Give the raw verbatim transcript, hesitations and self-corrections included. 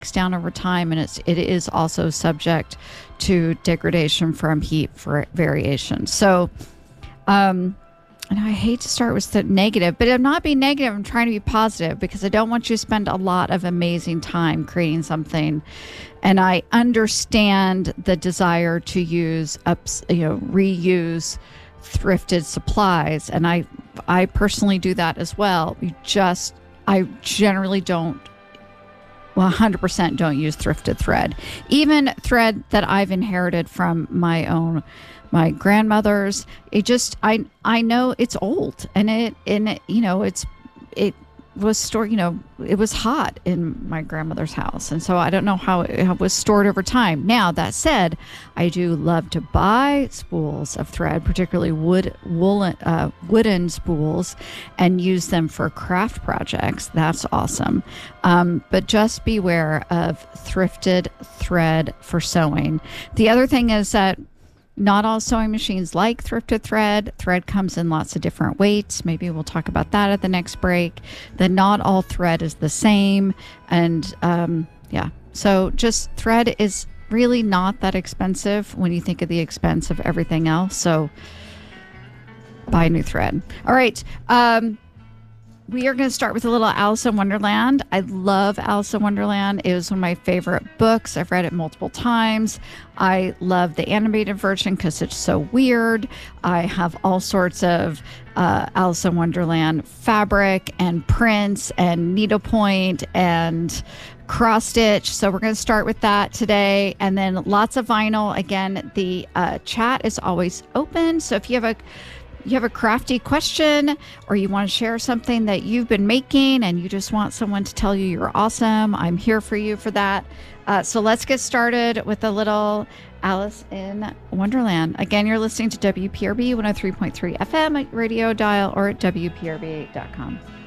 down over time, and it's it is also subject to degradation from heat for variation. So, um, and I hate to start with the negative, but I'm not being negative. I'm trying to be positive because I don't want you to spend a lot of amazing time creating something. And I understand the desire to use ups, you know, reuse thrifted supplies, and I I personally do that as well. You just I generally don't. Well, one hundred percent don't use thrifted thread. Even thread that I've inherited from my own, my grandmother's. It just, I I know it's old, and it, and it, you know, it's, it was stored, you know, it was hot in my grandmother's house. And so I don't know how it, how it was stored over time. Now, that said, I do love to buy spools of thread, particularly wood, woolen, uh, wooden spools, and use them for craft projects. That's awesome. Um, but just beware of thrifted thread for sewing. The other thing is that not all sewing machines like thrifted thread. Thread comes in lots of different weights. Maybe we'll talk about that at the next break. That not all thread is the same. And um, yeah, so just thread is really not that expensive when you think of the expense of everything else. So buy new thread. All right. Um, we are going to start with a little Alice in Wonderland. I love Alice in Wonderland. It was one of my favorite books. I've read it multiple times. I love the animated version because it's so weird. I have all sorts of uh, Alice in Wonderland fabric and prints and needlepoint and cross stitch. So we're going to start with that today. And then lots of vinyl. Again, the uh, chat is always open. So if you have a you have a crafty question, or you want to share something that you've been making and you just want someone to tell you you're awesome, I'm here for you for that. Uh, so let's get started with a little Alice in Wonderland. Again, you're listening to W P R B one oh three point three F M at radio dial or at W P R B dot com.